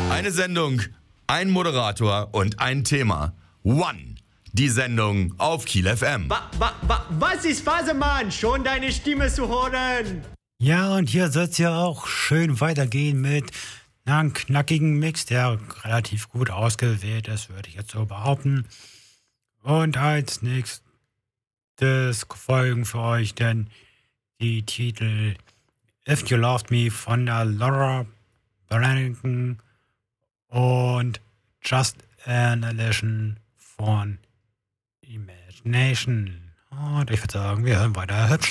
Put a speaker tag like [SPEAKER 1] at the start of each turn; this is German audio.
[SPEAKER 1] Eine Sendung, ein Moderator und ein Thema. One. Die Sendung auf Kiel FM.
[SPEAKER 2] Was ist Phase, Mann? Schon deine Stimme zu hören.
[SPEAKER 3] Ja, und hier soll es ja auch schön weitergehen mit einem knackigen Mix, der relativ gut ausgewählt ist, würde ich jetzt so behaupten. Und als nächstes folgen für euch dann die Titel If You Loved Me von der Laura Branigan und Just an Illusion von Imagination. Und ich würde sagen, wir hören weiter hübsch